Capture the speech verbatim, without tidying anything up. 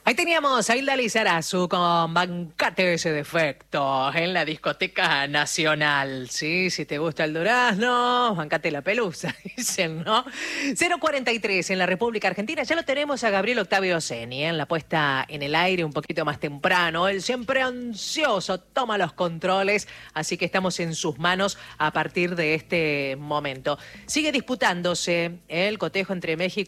Ahí teníamos a Hilda Lizarazu con Bancate ese defecto en la discoteca nacional. Sí, si te gusta el durazno, bancate la pelusa, dicen, ¿no? cero cuarenta y tres en la República Argentina. Ya lo tenemos a Gabriel Octavio Ceni, ¿eh? En la puesta en el aire un poquito más temprano. Él siempre ansioso, toma los controles, así que estamos en sus manos a partir de este momento. Sigue disputándose el cotejo entre México